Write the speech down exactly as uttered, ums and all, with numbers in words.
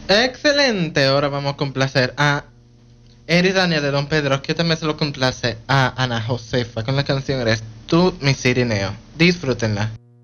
Excelente, ahora vamos a complacer a Eridania de Don Pedro, que también se lo complace a Ana Josefa con la canción Eres tú mi Cirineo. Disfrútenla.